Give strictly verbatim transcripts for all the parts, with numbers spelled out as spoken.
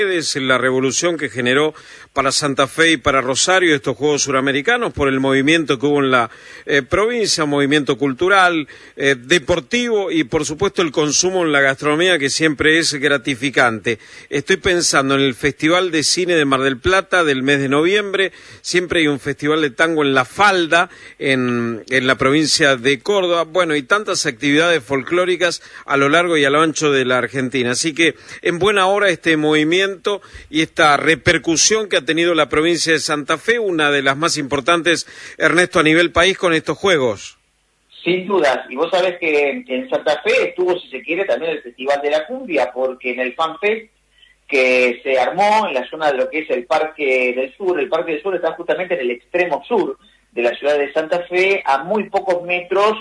Es la revolución que generó para Santa Fe y para Rosario estos Juegos Suramericanos por el movimiento que hubo en la eh, provincia, movimiento cultural, eh, deportivo y por supuesto el consumo en la gastronomía, que siempre es gratificante. Estoy pensando en el Festival de Cine de Mar del Plata del mes de noviembre. Siempre hay un festival de tango en La Falda, en, en la provincia de Córdoba, bueno, y tantas actividades folclóricas a lo largo y a lo ancho de la Argentina. Así que en buena hora este movimiento y esta repercusión que ha tenido la provincia de Santa Fe, una de las más importantes, Ernesto, a nivel país con estos Juegos. Sin dudas, y vos sabés que en Santa Fe estuvo, si se quiere, también el Festival de la Cumbia, porque en el FanFest que se armó en la zona de lo que es el Parque del Sur, el Parque del Sur está justamente en el extremo sur de la ciudad de Santa Fe, a muy pocos metros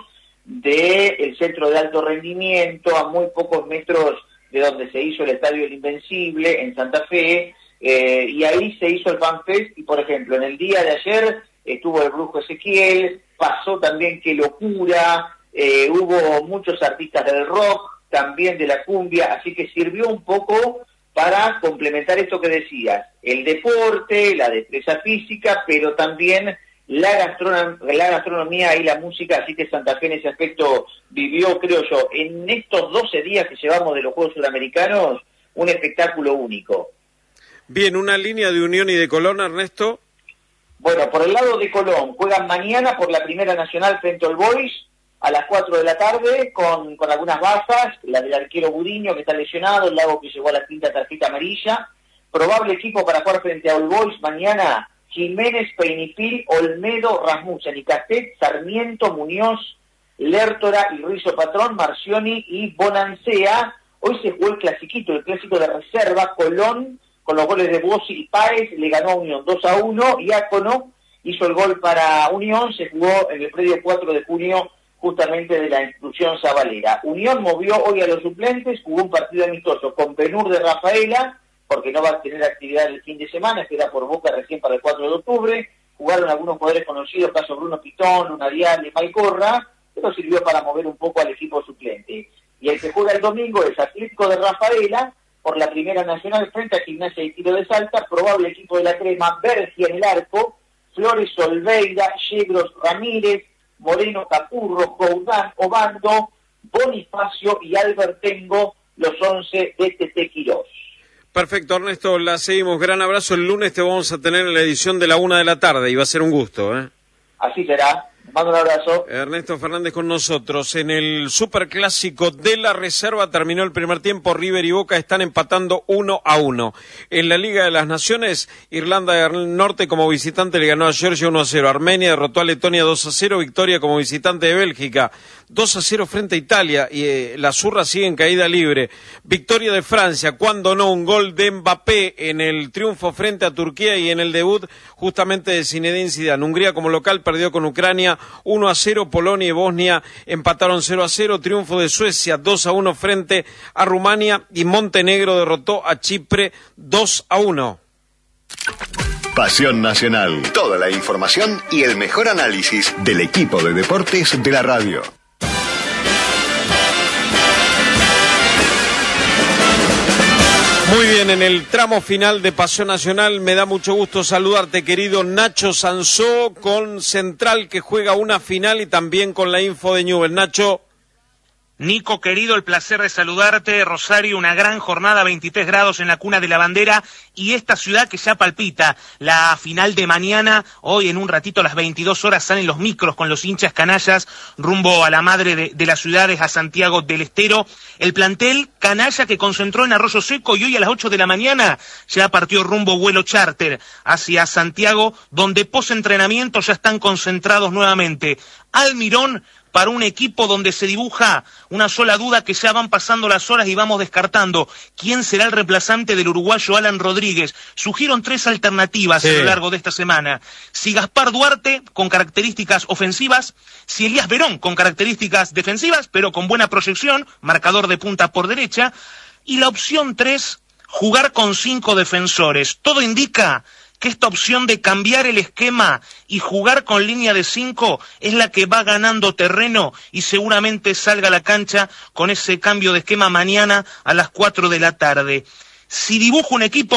del centro de alto rendimiento, a muy pocos metros de donde se hizo el Estadio El Invencible, en Santa Fe, eh, y ahí se hizo el FanFest, y por ejemplo, en el día de ayer estuvo el Brujo Ezequiel, pasó también Qué Locura, eh, hubo muchos artistas del rock, también de la cumbia, así que sirvió un poco para complementar esto que decías, el deporte, la destreza física, pero también la, gastronom la gastronomía y la música, así que Santa Fe en ese aspecto vivió, creo yo, en estos doce días que llevamos de los Juegos Sudamericanos, un espectáculo único. Bien, una línea de Unión y de Colón, Ernesto. Bueno, por el lado de Colón, juegan mañana por la Primera Nacional frente al Boys, a las cuatro de la tarde, con, con algunas bajas, la del arquero Budiño, que está lesionado, el Lago, que llegó a la quinta tarjeta amarilla. Probable equipo para jugar frente a All Boys mañana: Jiménez, Peinipil, Olmedo, Rasmussen y Castet, Sarmiento, Muñoz, Lertora y Rizo Patrón, Marcioni y Bonancea. Hoy se jugó el clasiquito, el clásico de reserva. Colón, con los goles de Bossi y Páez, le ganó a Unión dos a uno. Iácono hizo el gol para Unión, se jugó en el predio cuatro de junio, justamente de la institución Zabalera. Unión movió hoy a los suplentes, jugó un partido amistoso con Penur de Rafaela, porque no va a tener actividad el fin de semana, queda por Boca recién para el cuatro de octubre, jugaron algunos jugadores conocidos, caso Bruno Pitón, Luna Dial, Maicorra, pero sirvió para mover un poco al equipo suplente. Y el que juega el domingo es Atlético de Rafaela, por la Primera Nacional frente a Gimnasia y Tiro de Salta, probable equipo de la Crema, Bergia en el arco, Flores Olveira, Yegros Ramírez, Moreno Capurro, Joudán Obando, Bonifacio y Albertengo, los once de Tete Quirós. Perfecto, Ernesto, la seguimos. Gran abrazo. El lunes te vamos a tener en la edición de la una de la tarde y va a ser un gusto, ¿eh? Así será. Mando un abrazo. Ernesto Fernández con nosotros. En el Superclásico de la Reserva terminó el primer tiempo. River y Boca están empatando uno a uno. En la Liga de las Naciones, Irlanda del Norte como visitante le ganó a Georgia uno a cero. Armenia derrotó a Letonia dos a cero. Victoria como visitante de Bélgica dos a cero frente a Italia. Y eh, la Zurra sigue en caída libre. Victoria de Francia, cuando no, un gol de Mbappé en el triunfo frente a Turquía y en el debut justamente de Zinedine Zidane. Hungría como local perdió con Ucrania uno a cero, Polonia y Bosnia empataron cero a cero, triunfo de Suecia dos a uno frente a Rumania y Montenegro derrotó a Chipre dos a uno. Pasión Nacional, toda la información y el mejor análisis del equipo de deportes de la radio. Muy bien, en el tramo final de Pasión Nacional me da mucho gusto saludarte, querido Nacho Sansó, con Central que juega una final y también con la info de Newell's. Nacho. Nico, querido, el placer de saludarte. Rosario, una gran jornada, veintitrés grados en la cuna de la bandera, y esta ciudad que ya palpita la final de mañana. Hoy en un ratito a las veintidós horas salen los micros con los hinchas canallas rumbo a la madre de, de las ciudades, a Santiago del Estero. El plantel canalla que concentró en Arroyo Seco y hoy a las ocho de la mañana ya partió rumbo vuelo charter hacia Santiago, donde post-entrenamiento ya están concentrados nuevamente. Almirón, para un equipo donde se dibuja una sola duda, que ya van pasando las horas y vamos descartando quién será el reemplazante del uruguayo Alan Rodríguez. Surgieron tres alternativas sí. a lo largo de esta semana. Si Gaspar Duarte, con características ofensivas, si Elías Verón, con características defensivas, pero con buena proyección, marcador de punta por derecha, y la opción tres, jugar con cinco defensores. Todo indica que esta opción de cambiar el esquema y jugar con línea de cinco es la que va ganando terreno y seguramente salga a la cancha con ese cambio de esquema mañana a las cuatro de la tarde. Si dibujo un equipo